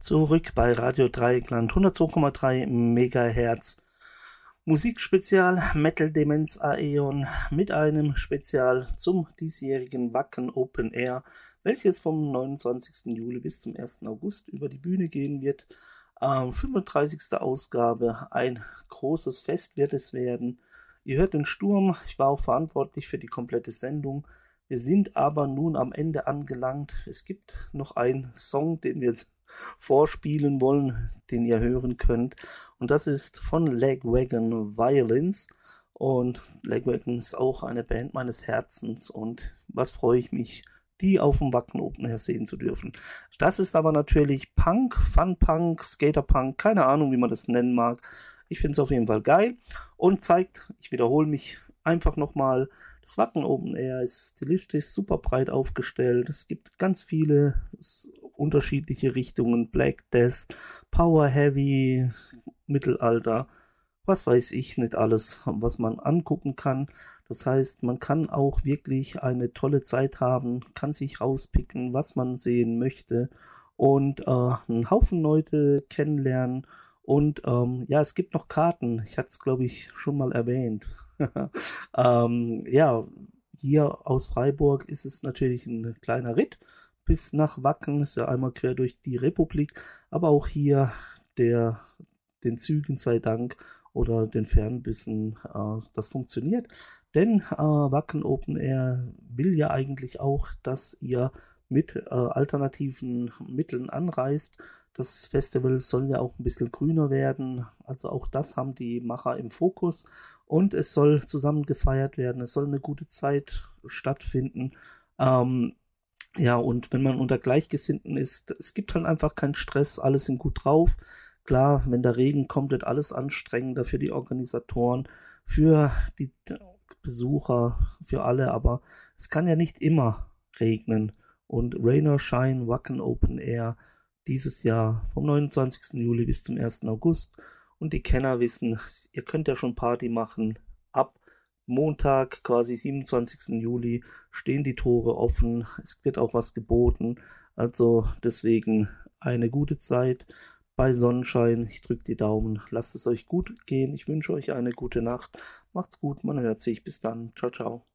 Zurück bei Radio Dreieckland 102,3 Megahertz. Musikspezial Metal Demenz Aeon mit einem Spezial zum diesjährigen Wacken Open Air, welches vom 29. Juli bis zum 1. August über die Bühne gehen wird. 35. Ausgabe, ein großes Fest wird es werden. Ihr hört den Sturm, ich war auch verantwortlich für die komplette Sendung. Wir sind aber nun am Ende angelangt. Es gibt noch einen Song, den wir vorspielen wollen, den ihr hören könnt. Und das ist von Lagwagon Violence. Und Lagwagon ist auch eine Band meines Herzens. Und was freue ich mich, die auf dem Wacken Open Air sehen zu dürfen. Das ist aber natürlich Punk, Fun-Punk, Skater-Punk, keine Ahnung, wie man das nennen mag. Ich finde es auf jeden Fall geil und zeigt, ich wiederhole mich einfach nochmal, das Wacken Open Air ist stilistisch super breit aufgestellt. Es gibt ganz viele unterschiedliche Richtungen. Black Death, Power Heavy, Mittelalter, was weiß ich nicht alles, was man angucken kann. Das heißt, man kann auch wirklich eine tolle Zeit haben, kann sich rauspicken, was man sehen möchte und einen Haufen Leute kennenlernen. Und ja, es gibt noch Karten. Ich hatte es, glaube ich, schon mal erwähnt. Ja, hier aus Freiburg ist es natürlich ein kleiner Ritt bis nach Wacken. Ist ja einmal quer durch die Republik. Aber auch hier den Zügen sei Dank oder den Fernbussen, das funktioniert. Denn Wacken Open Air will ja eigentlich auch, dass ihr mit alternativen Mitteln anreist. Das Festival soll ja auch ein bisschen grüner werden, also auch das haben die Macher im Fokus und es soll zusammen gefeiert werden, es soll eine gute Zeit stattfinden. Ja, und wenn man unter Gleichgesinnten ist, es gibt halt einfach keinen Stress, alle sind gut drauf. Klar, wenn der Regen kommt, wird alles anstrengender für die Organisatoren, für die Besucher, für alle, aber es kann ja nicht immer regnen. Und Rain or Shine, Wacken Open Air, dieses Jahr vom 29. Juli bis zum 1. August. Und die Kenner wissen, ihr könnt ja schon Party machen. Ab Montag, quasi 27. Juli, stehen die Tore offen. Es wird auch was geboten. Also deswegen eine gute Zeit bei Sonnenschein. Ich drücke die Daumen. Lasst es euch gut gehen. Ich wünsche euch eine gute Nacht. Macht's gut. Man hört sich. Bis dann. Ciao, ciao.